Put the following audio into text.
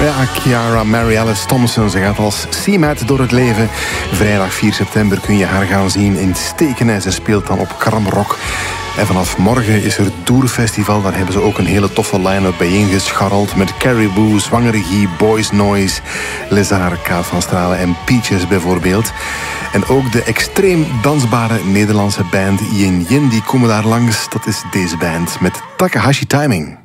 Ja, Kiara Mary Alice Thompson, ze gaat als Seamat door het leven. Vrijdag 4 september kun je haar gaan zien in Stekenij. Ze speelt dan op Kramrock. En vanaf morgen is er Doerfestival. Daar hebben ze ook een hele toffe line-up bijeengescharreld met Caribou, Zwangeregie, Boys Noise, Lézard, Kaat van Stralen en Peaches bijvoorbeeld. En ook de extreem dansbare Nederlandse band Yin Yin, die komen daar langs. Dat is deze band met Takahashi Timing.